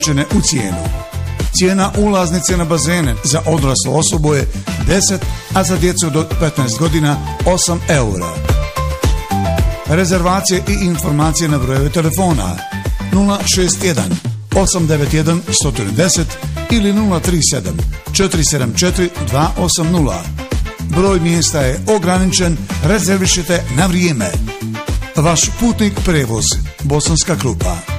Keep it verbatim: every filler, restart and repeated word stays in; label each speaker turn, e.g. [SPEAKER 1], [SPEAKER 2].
[SPEAKER 1] u cijenu. Cijena ulaznice na bazene za odraslu osobu je deset, a za djecu do petnaest godina osam eura. Rezervacije i informacije na brojeve telefona nula šest jedan osam devet jedan jedan nula deset ili nula tri sedam četiri sedam četiri dva osam nula. Broj mjesta je ograničen, rezervišite na vrijeme. Vaš putnik prevoz Bosanska Krupa.